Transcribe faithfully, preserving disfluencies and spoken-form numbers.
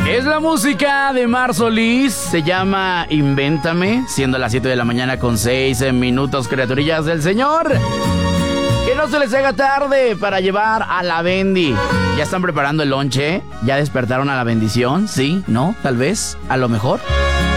Es la música de Mar Solís, se llama Invéntame, siendo las siete de la mañana con seis minutos, criaturillas del Señor. Que no se les haga tarde para llevar a la bendi. ¿Ya están preparando el lonche? ¿Ya despertaron a la bendición? ¿Sí? ¿No? ¿Tal vez? ¿A lo mejor?